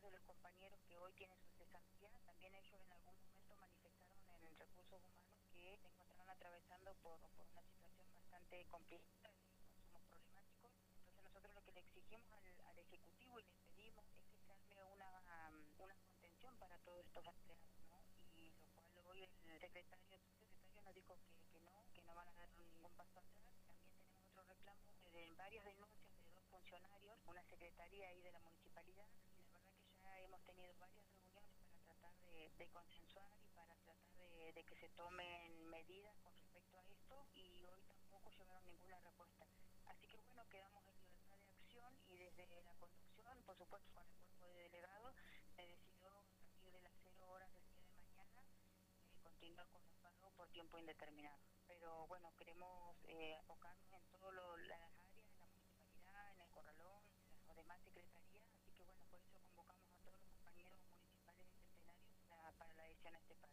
de los compañeros que hoy tienen su cesantía, también ellos en algún momento manifestaron en Recursos Humanos que se encontraron atravesando por una situación bastante complicada de consumos problemáticos. Entonces nosotros lo que le exigimos al Ejecutivo y le pedimos es que se arme una contención para todos estos empleados, ¿no? Y lo cual hoy el subsecretario nos dijo que no van a dar ningún paso atrás. También tenemos otro reclamo de varias denuncias de dos funcionarios, una secretaría ahí de la municipalidad, y la verdad que ya hemos tenido varias reuniones para tratar de consensuar y para tratar de que se tomen medidas con respecto a esto, y hoy tampoco llegaron ninguna respuesta. Así que bueno, quedamos en libertad de acción y desde la conducción, por supuesto con el cuerpo de delegados, se decidió a partir de las 0 horas del día de mañana continuar con los pagos por tiempo indeterminado. Pero bueno, queremos enfocarnos en todas las áreas, en la municipalidad, en el Corralón, en las demás secretarías, así que bueno, por eso convocamos a todos los compañeros municipales y centenarios para la adhesión a este paro.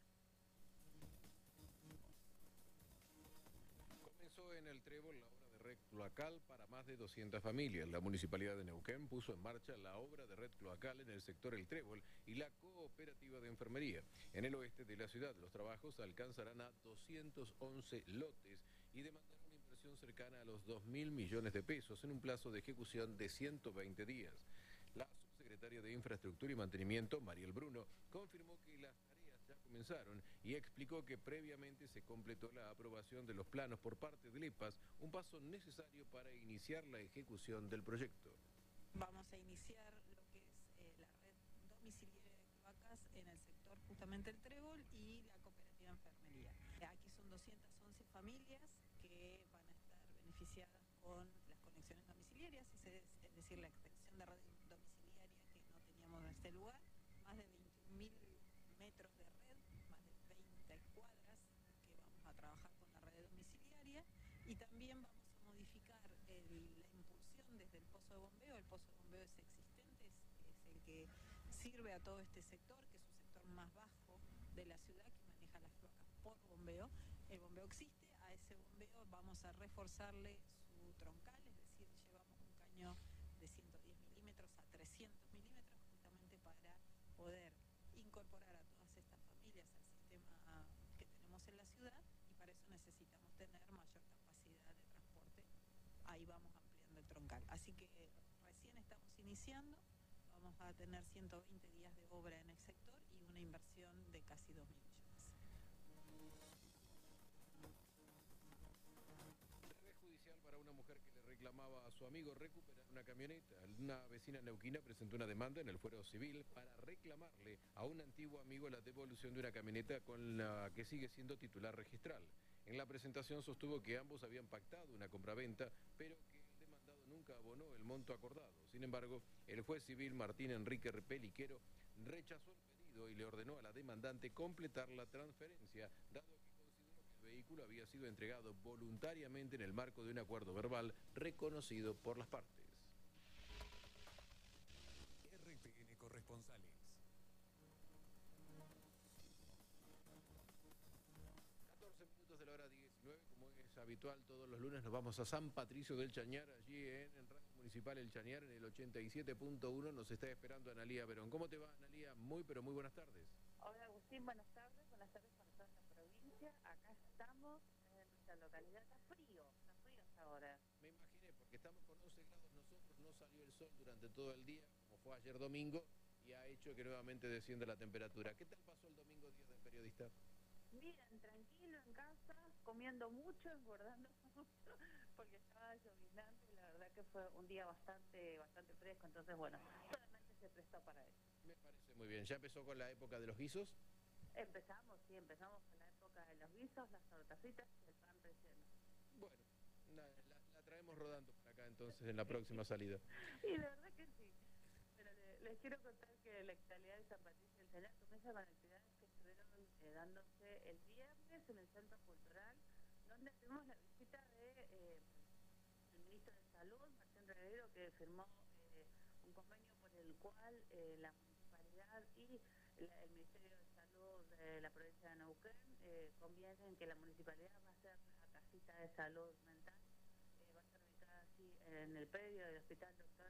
Comenzó en el Trébol la obra de red cloacal para más de 200 familias. La Municipalidad de Neuquén puso en marcha la obra de red cloacal en el sector El Trébol y la cooperativa de enfermería. En el oeste de la ciudad, los trabajos alcanzarán a 211 lotes y demandarán una inversión cercana a los 2.000 millones de pesos en un plazo de ejecución de 120 días. La subsecretaria de Infraestructura y Mantenimiento, Mariel Bruno, confirmó que las tareas ya comenzaron y explicó que previamente se completó la aprobación de los planos por parte del EPAS, un paso necesario para iniciar la ejecución del proyecto. Vamos a iniciar lo que es la red domiciliaria de cloacas en el sector justamente El Trébol y la cooperativa de enfermería. Aquí son 211 familias que van a estar beneficiadas con las conexiones domiciliarias, es decir, la extensión de red domiciliaria que no teníamos en este lugar, más de 21.000 metros de red, más de 20 cuadras que vamos a trabajar con la red domiciliaria, y también vamos a modificar la impulsión desde el pozo de bombeo. El pozo de bombeo es existente, es el que sirve a todo este sector, que es un sector más bajo de la ciudad, que maneja las cloacas por bombeo. El bombeo existe, a ese bombeo vamos a reforzarle su troncal, es decir, llevamos un caño de 110 milímetros a 300 milímetros justamente para poder incorporar a todas estas familias al sistema que tenemos en la ciudad, y para eso necesitamos tener mayor capacidad de transporte. Ahí vamos ampliando el troncal. Así que recién estamos iniciando, vamos a tener 120 días de obra en el sector y una inversión de casi 2.000 millones. Revés judicial para una mujer que le reclamaba a su amigo recuperar una camioneta. Una vecina neuquina presentó una demanda en el fuero civil para reclamarle a un antiguo amigo la devolución de una camioneta con la que sigue siendo titular registral. En la presentación sostuvo que ambos habían pactado una compraventa, pero que el demandado nunca abonó el monto acordado. Sin embargo, el juez civil Martín Enrique Peliquero rechazó el pedido y le ordenó a la demandante completar la transferencia, dado que consideró que el vehículo había sido entregado voluntariamente en el marco de un acuerdo verbal reconocido por las partes. RTN Corresponsales. 14 minutos de la hora 19, como es habitual todos los lunes, nos vamos a San Patricio del Chañar, allí en Radio Municipal El Chañar, en el 87.1, nos está esperando Analía Verón. ¿Cómo te va, Analía? Muy, pero muy buenas tardes. Hola, Agustín, buenas tardes para toda la provincia. Acá estamos en nuestra localidad, está frío hasta ahora. Me imaginé, porque estamos con 11 grados nosotros, no salió el sol durante todo el día, como fue ayer domingo, y ha hecho que nuevamente descienda la temperatura. ¿Qué tal pasó el domingo, día del periodista? Miren, tranquilo en casa, comiendo mucho, engordando mucho, porque estaba llovinando y la verdad que fue un día bastante fresco, entonces bueno, solamente se prestó para eso. Me parece muy bien. ¿Ya empezó con la época de los guisos? Empezamos con la época de los guisos, las tortacitas y el pan relleno. Bueno, la traemos rodando para acá entonces en la próxima salida. Y la verdad que sí. Pero les quiero contar que la actualidad de San Patricio del Chañar comienza con actividades que estuvieron dándose el viernes en el Centro Cultural, donde tuvimos la visita de el ministro de Salud, Martín Reguero, que firmó un convenio por el cual la municipalidad y el Ministerio de Salud de la provincia de Neuquén convienen que la municipalidad va a hacer la casita de salud mental, va a estar ubicada así en el predio del Hospital Dr.